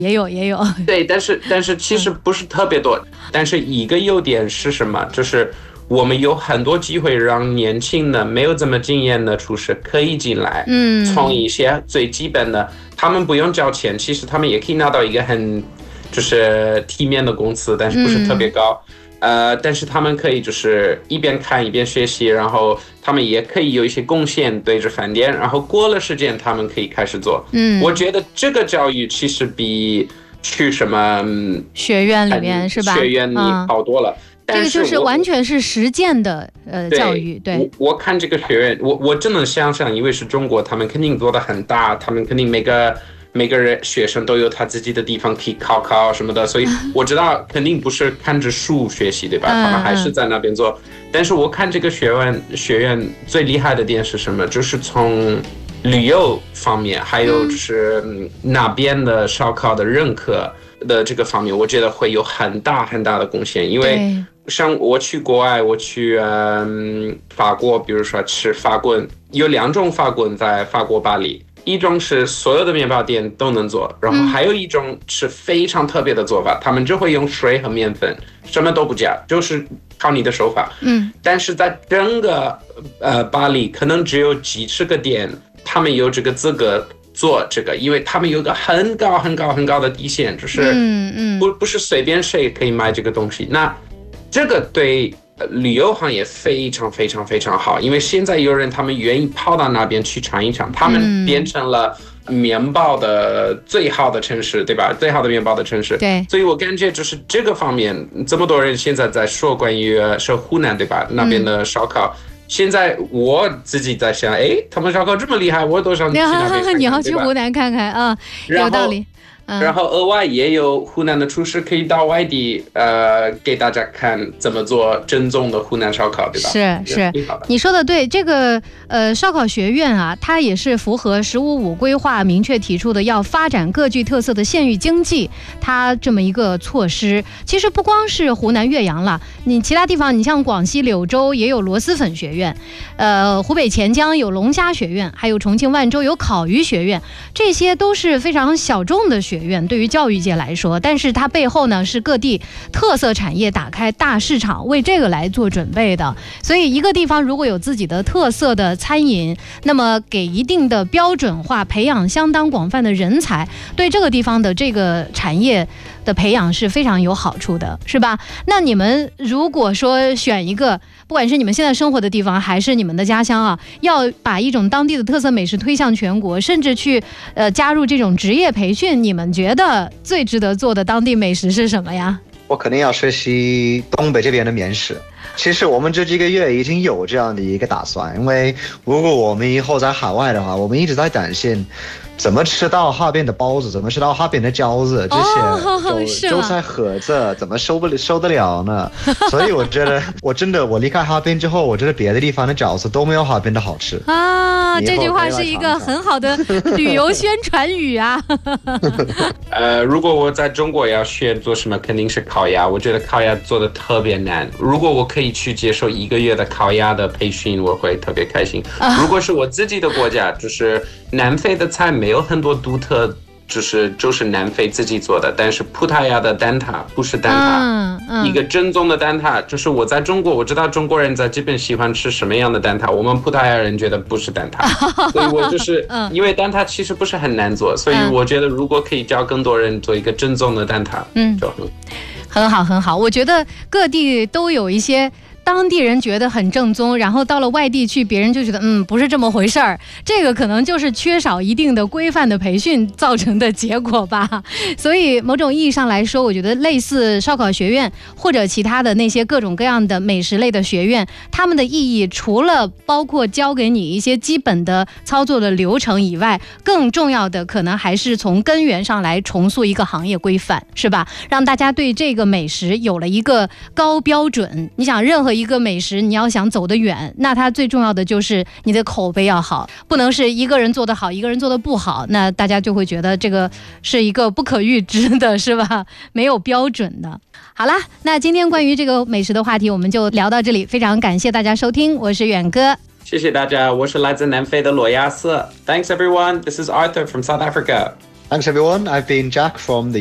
也有。 对，但是其实不是特别多。但是一个优点是什么？就是我们有很多机会让年轻的没有这么经验的厨师可以进来，从一些最基本的，他们不用交钱，其实他们也可以拿到一个很就是体面的工资，但是不是特别高。但是他们可以就是一边看一边学习，然后他们也可以有一些贡献对着饭店，然后过了时间他们可以开始做。我觉得这个教育其实比去什么学院里面是吧？ 学院里好多了。 这个就是完全是实践的教育。对， 我看这个学院，我真的想想，因为是中国，他们肯定做得很大，他们肯定每个人学生都有他自己的地方可以考什么的，所以我知道肯定不是看着书学习，对吧？他们还是在那边做。但是我看这个学院最厉害的点是什么？就是从旅游方面，还有就是那边的烧烤的认可的这个方面，我觉得会有很大很大的贡献。因为像我去国外，我去法国，比如说吃法棍，有2种法棍在法国巴黎。一种是所有的面包店都能做，然后还有一种是非常特别的做法，他们就会用水和面粉，什么都不加，就是靠你的手法。但是在整个巴黎可能只有几十个店，他们有这个资格做这个，因为他们有个很高很高很高的底线，就是不是随便谁可以买这个东西。那这个对旅游行业非常非常非常好，因为现在有人他们愿意跑到那边去尝一尝，他们变成了面包的最好的城市，对吧？最好的面包的城市。 对， 所以我感觉就是这个方面，这么多人现在在说关于说湖南，对吧？那边的烧烤。现在我自己在想，他们烧烤这么厉害，我都想去那边看看。 你要去湖南看看啊，有道理。 然后额外也有湖南的厨师可以到外地给大家看怎么做正宗的湖南烧烤，对吧？ 是，你说的对。这个烧烤学院啊，它也是符合“15+5”规划明确提出的要发展各具特色的县域经济，它这么一个措施。其实不光是湖南岳阳了，你其他地方，你像广西柳州也有螺蛳粉学院，湖北潜江有龙虾学院，还有重庆万州有烤鱼学院，这些都是非常小众的学院，对于教育界来说，但是它背后呢是各地特色产业打开大市场，为这个来做准备的。所以一个地方如果有自己的特色的餐饮，那么给一定的标准化，培养相当广泛的人才，对这个地方的这个产业的培养是非常有好处的，是吧？那你们如果说选一个，不管是你们现在生活的地方还是你们的家乡啊，要把一种当地的特色美食推向全国，甚至去加入这种职业培训，你们觉得最值得做的当地美食是什么呀？ 我肯定要学习东北这边的面食。其实我们这几个月已经有这样的一个打算，因为如果我们以后在海外的话，我们一直在担心怎么吃到哈边的包子，怎么吃到哈边的饺子，这些就在盒子怎么收得了呢？所以我觉得我离开哈边之后，我觉得别的地方的饺子都没有哈边的好吃啊。这句话是一个很好的旅游宣传语啊。 如果我在中国要选做什么，肯定是烤鸭。我觉得烤鸭做的特别难，如果我可以去接受1个月的烤鸭的培训，我会特别开心。如果是我自己的国家，就是南非的菜没有很多独特，就是南非自己做的，但是葡萄牙的蛋挞不是蛋挞，一个正宗的蛋挞，就是我在中国，我知道中国人在这边喜欢吃什么样的蛋挞，我们葡萄牙人觉得不是蛋挞，所以我就是因为蛋挞其实不是很难做，所以我觉得如果可以教更多人做一个正宗的蛋挞，就很好很好。我觉得各地都有一些当地人觉得很正宗，然后到了外地去，别人就觉得不是这么回事儿。这个可能就是缺少一定的规范的培训造成的结果吧。所以某种意义上来说，我觉得类似烧烤学院或者其他的那些各种各样的美食类的学院，他们的意义除了包括教给你一些基本的操作的流程以外，更重要的可能还是从根源上来重塑一个行业规范，是吧？让大家对这个美食有了一个高标准。你想任何一个美食你要想走得远，那它最重要的就是你的口碑要好，不能是一个人做得好一个人做得不好，那大家就会觉得这个是一个不可预知的，是吧？没有标准的。好啦，那今天关于这个美食的话题我们就聊到这里，非常感谢大家收听，我是远哥。 谢谢大家，我是来自南非的罗亚瑟。Thanks everyone, this is Arthur from South Africa. Thanks everyone. I've been Jack from the